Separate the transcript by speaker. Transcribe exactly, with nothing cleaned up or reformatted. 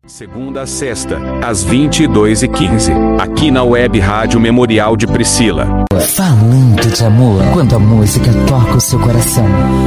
Speaker 1: Segunda a sexta, às vinte e duas e quinze, aqui na Web Rádio Memorial de Priscila.
Speaker 2: Falando de amor, quando a música toca o seu coração.